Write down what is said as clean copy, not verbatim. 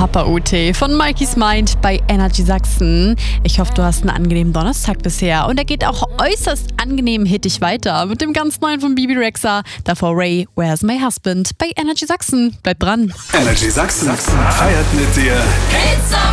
Papa UT von Mikey's Mind bei Energy Sachsen. Ich hoffe, du hast einen angenehmen Donnerstag bisher und er geht auch äußerst angenehm hittig weiter mit dem ganz neuen von Bibi Rexha. Davor Ray, Where's My Husband bei Energy Sachsen. Bleib dran. Energy Sachsen feiert mit dir